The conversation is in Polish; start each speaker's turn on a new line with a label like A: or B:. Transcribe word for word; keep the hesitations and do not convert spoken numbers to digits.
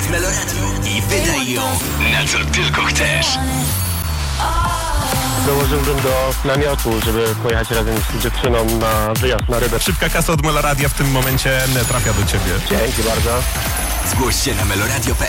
A: Meloradio i wydaj ją na co tylko chcesz.
B: Dołożyłbym do namiotu, żeby pojechać razem z dziewczyną na wyjazd na rybę.
C: Szybka kasa od Meloradia w tym momencie trafia do ciebie.
B: Dzięki bardzo.
A: Zgłoś się na meloradio kropka